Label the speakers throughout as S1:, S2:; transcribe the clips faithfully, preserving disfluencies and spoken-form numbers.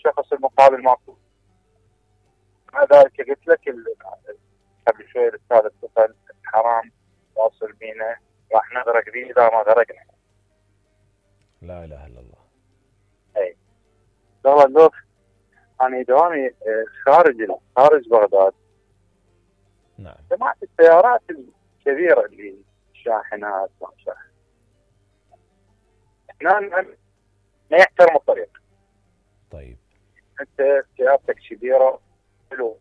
S1: الشخص المقابل ماكو. مع ذلك قلت لك قبل شوي الاستاذ اتصل حرام واصل بينا راح نغرق به اذا ما غرقنا.
S2: لا اله الا الله.
S1: اي والله دوك انا دوامي خارج خارج بغداد.
S2: نعم.
S1: سمعت السيارات الكبيره اللي الشاحنات وشاحن. هنا ما يحترم الطريق.
S2: طيب
S1: انت سيارتك كبيره حلو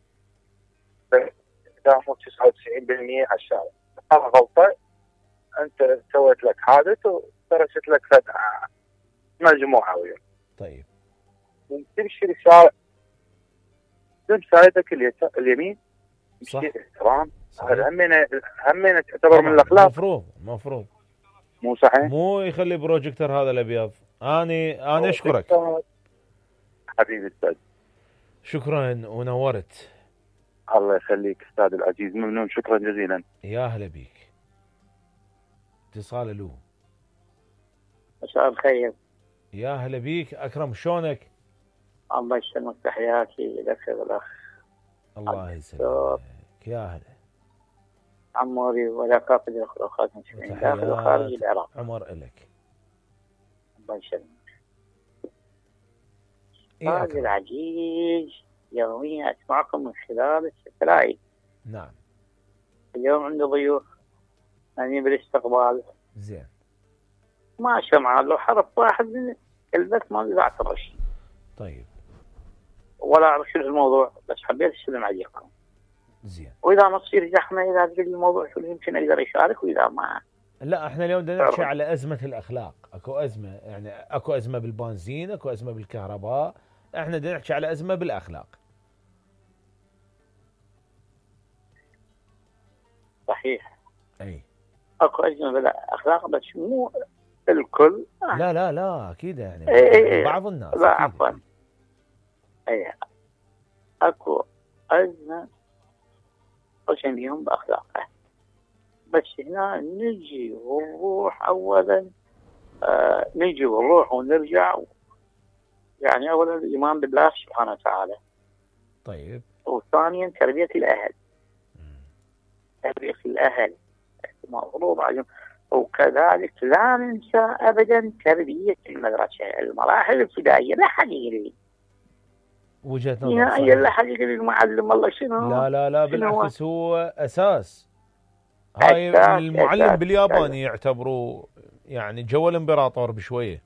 S1: قدامه تسعة وتسعين بالمئة على الشارع، هذا غلطه. انت سويت لك حادث وتركت لك فتحه مجموعه ويا.
S2: طيب
S1: تمشي الشارع تمشي اليمين
S2: صح.
S1: تمشي احترام. هذا همنا همنا تعتبر من الاخلاق.
S2: مفروض مفروض
S1: مو صحيح؟
S2: مو يخلي بروجيكتور هذا الابيض. اني انا اشكرك
S1: حبيبي استاذ.
S2: شكرا ونورت.
S1: الله يخليك استاذ العزيز، ممنون، شكرا جزيلا.
S2: يا هلا بيك. اتصال له.
S3: مساء الخير.
S2: يا هلا بيك اكرم، شلونك؟
S3: الله يسلمك، تحياتي لك والاخ.
S2: الله يسلمك. يا هلا
S3: عموري ولا كافة الاخوات المسلمين داخل وخارج العراق.
S2: عمر الك.
S3: الله يسلمك.
S2: إيه
S3: هذا العزيز يوميا اسمعكم من خلال الستلايت.
S2: نعم.
S3: اليوم عنده ضيوف يعني بالاستقبال.
S2: زين.
S3: ما سمع له حرف واحد من البث مال اذاعه الرشيد.
S2: طيب.
S3: ولا اعرف شو الموضوع، بس حبيت اسلم عليكم.
S2: زين.
S3: واذا ما تصير زحمه اذا تقول لي الموضوع شو يمكن اقدر اشارك، واذا ما.
S2: لا احنا اليوم بدنا نحكي على ازمه الاخلاق. اكو ازمه يعني اكو ازمه بالبنزين، اكو ازمه بالكهرباء، احنا بدنا نحكي على ازمه بالاخلاق.
S3: صحيح.
S2: اي
S3: اكو ازمه بالاخلاق بس مو الكل.
S2: لا لا لا اكيد يعني
S3: اي اي
S2: بعض الناس.
S3: لا عفوا. اي اكو ازمه قسم يوم باخلاقه، بس هنا نجي ونروح اولا. آه نجي ونروح ونرجع. يعني اولا الايمان بالله سبحانه وتعالى.
S2: طيب.
S3: وثانيا تربيه الاهل. تربيه الاهل مفروض عليهم. وكذلك لا ننسى ابدا تربيه المدرسه، المراحل الابتدائيه. لا حد يقول
S2: وجهه نظر
S3: نهائيا، لا حد يقول المعلم والله شنو.
S2: لا لا لا بالعكس هو اساس. هاي
S3: أساس
S2: المعلم
S3: أساس
S2: بالياباني يعتبروا يعني جو الامبراطور بشويه.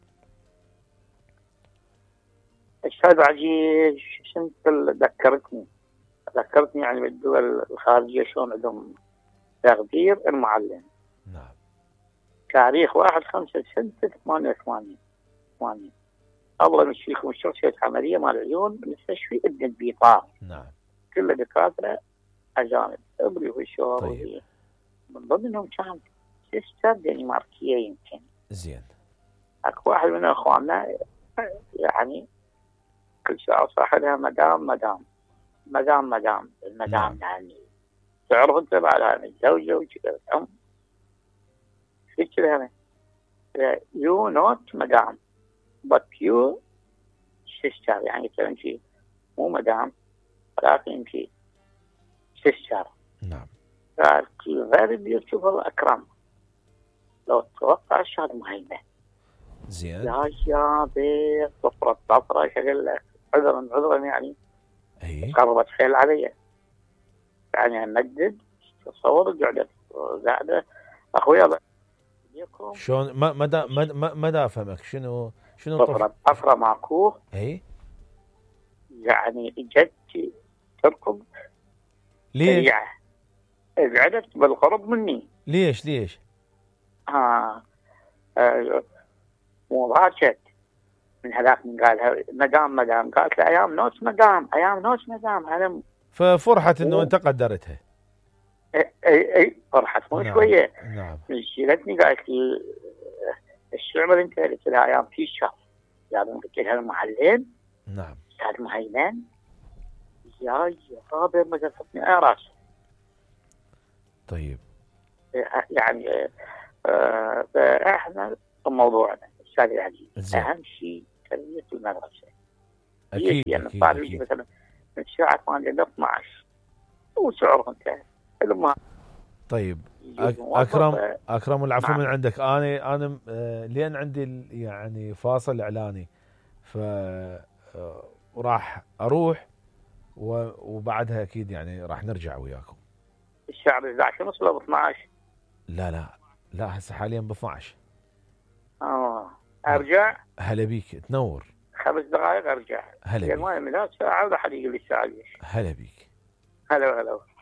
S3: استاذ عزيز انت ذكرتني ذكرتني يعني بالدول الخارجيه شلون عندهم تقدير المعلم.
S2: نعم.
S3: تاريخ واحد خمسة سنة ثمانية وثمانين ثمانين اول مشيكم مستشفى عمليه مال العيون مستشفى ابن بيطار.
S2: نعم.
S3: كل دكاتره اجانب ابري وشور.
S2: طيب.
S3: من ضمنهم كان سيستر دنماركيه يمكن.
S2: زين.
S3: اكو واحد من اخواننا يعني كل ساعه صاح لها مدام مدام مدام مدام المدام. يعني تعرف انت بعدها متزوجه وكذا ام فكره يو نوت مدام but you sister. يعني تمشي مو مدام ولكن يمشي sister.
S2: نعم.
S3: قال very beautiful أكرم لو تتوقع الشهادة مهمة.
S2: زين.
S3: يا شابي طفرت طفرة شكل لك عذرا عذرا يعني.
S2: اي
S3: قربت خيل علي يعني امدد تصور قعدت قاعده اخويا
S2: شلون ما مدى ما مدى افهمك شنو شنو
S3: طفرة طفرة ماكو.
S2: اي
S3: يعني اجت تركض.
S2: ليش؟
S3: قعدت بالقرب مني.
S2: ليش ليش؟
S3: ها آه مضاجت من هذاك من قالها مدام مدام قالت له ايام نوت مدام ايام نوت مدام. انا
S2: ففرحت انه انت قدرتها.
S3: اي اي اي فرحت مو
S2: نعم.
S3: شويه.
S2: نعم.
S3: شيلتني قالت لي ايش عمر انت؟ قلت لها ايام تيشر. يعني قلت لها المعلم.
S2: نعم.
S3: استاذ مهيمن يا صابر ما تحطني اي راس.
S2: طيب.
S3: يعني آه فاحنا موضوعنا استاذ العزيز اهم شيء تربيه المدرسه.
S2: اكيد
S3: يعني
S2: اكيد,
S3: صار يجي
S2: أكيد.
S3: مثلا من الساعه ثمانية ل اثنا عشر وسعره انتهى. المهم
S2: طيب
S3: يجي
S2: أك-
S3: الموظف،
S2: اكرم اكرم العفو
S3: نعم.
S2: من عندك. انا انا آه، لين عندي ال- يعني فاصل اعلاني، ف آه، وراح اروح و- وبعدها اكيد يعني راح نرجع وياكم.
S3: الساعه احد عشر ونص ولا ب اثنا عشر؟
S2: لا لا لا هسه حاليا ب اثنا عشر.
S3: اه ارجع
S2: هلا بيك تنور.
S3: خمس دقائق ارجع.
S2: هلا
S3: يعني
S2: بيك.
S3: ما يمنع ساعه ولا حد يقول لي الساعه ليش.
S2: هلا بيك.
S3: هلا هلا.